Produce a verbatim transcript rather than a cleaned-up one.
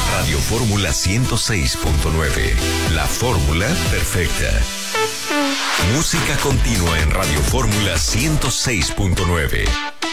Radio Fórmula ciento seis punto nueve. La fórmula perfecta. Música continua en Radio Fórmula ciento seis punto nueve.